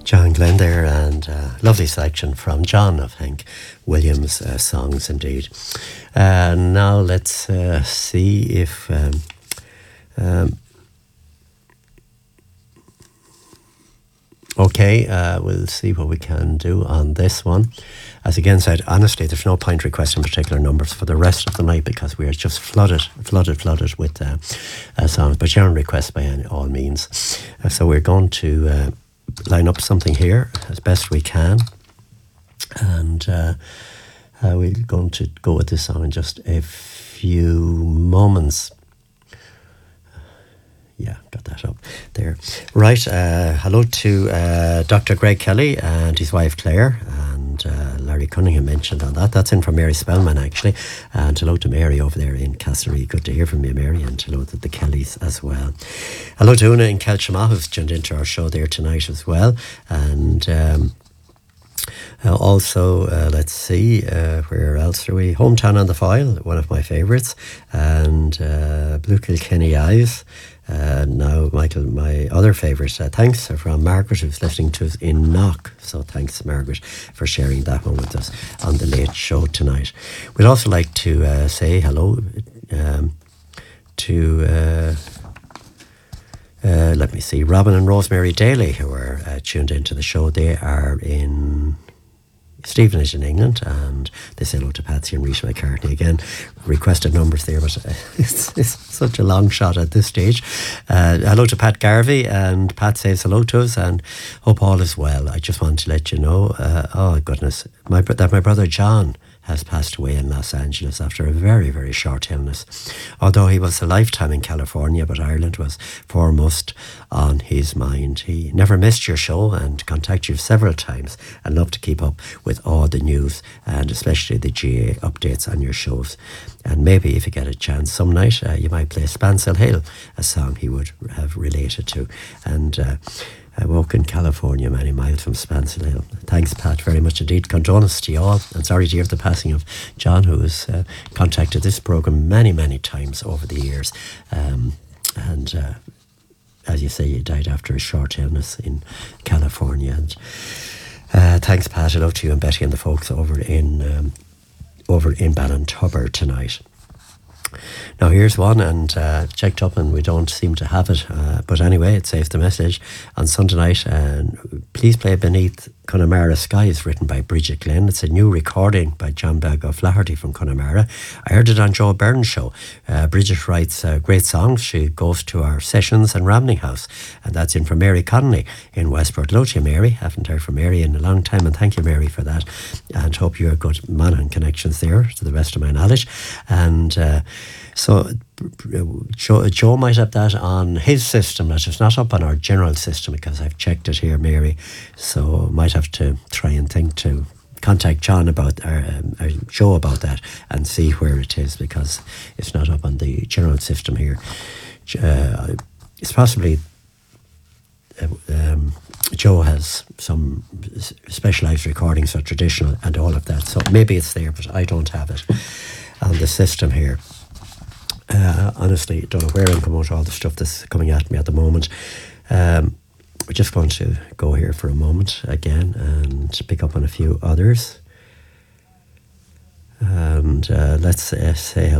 John Glenn there, and lovely selection from John of Hank Williams' songs indeed. Now let's see if we'll see what we can do on this one. As again said, honestly, there's no point requesting particular numbers for the rest of the night because we are just flooded with songs, but general requests by all means. So we're going to line up something here as best we can, and we're going to go with this song in just a few moments. Yeah, got that up there. Right, hello to Dr. Greg Kelly and his wife Claire, and Larry Cunningham mentioned on that. That's in from Mary Spellman, actually. And hello to Mary over there in Castlereagh. Good to hear from you, Mary, and hello to the Kellys as well. Hello to Una in Kelchama, who's tuned into our show there tonight as well. And also, let's see, where else are we? Hometown on the File, one of my favourites. And Blue Kilkenny Eyes. Now, Michael, my other favourite, thanks from Margaret, who's listening to us in Knock. So thanks, Margaret, for sharing that one with us on the late show tonight. We'd also like to say hello to, let me see, Robin and Rosemary Daly, who are tuned into the show. They are in Stevenage in England, and they say hello to Patsy and Rita McCartney. Again, requested numbers there, but it's such a long shot at this stage. Hello to Pat Garvey, and Pat says hello to us and hope all is well. I just want to let you know, oh goodness, that my brother John has passed away in Los Angeles after a very, very short illness. Although he was a lifetime in California, but Ireland was foremost on his mind. He never missed your show and contacted you several times, and loved to keep up with all the news and especially the GA updates on your shows. And maybe if you get a chance some night, you might play Spansel Hill, a song he would have related to. And I woke in California, many miles from Spansel Hill. Thanks, Pat, very much indeed. Condolences to you all, and sorry to hear the passing of John, who has contacted this programme many, many times over the years. And as you say, he died after a short illness in California. And thanks, Pat. Hello to you and Betty and the folks over in Ballintubber tonight. Now here's one, and checked up and we don't seem to have it, but anyway, it saves the message. On Sunday night, and please play Beneath Connemara Skies, written by Bridget Glenn. It's a new recording by John Bag O'Flaherty from Connemara. I heard it on Joe Byrne's show. Bridget writes great songs. She goes to our sessions in Ramling House, and that's in from Mary Connolly in Westport. Hello to you, Mary. Haven't heard from Mary in a long time, and thank you, Mary, for that, and hope you're good Monaghan connections there, to the best of my knowledge. And so Joe might have that on his system, that it's not up on our general system, because I've checked it here, Mary. So might have to try and think to contact John about Joe about that and see where it is, because it's not up on the general system here. It's possibly Joe has some specialised recordings or traditional and all of that, so maybe it's there, but I don't have it on the system here. Honestly, don't know where I'm coming out all the stuff that's coming at me at the moment. We're just going to go here for a moment again and pick up on a few others. And let's say hello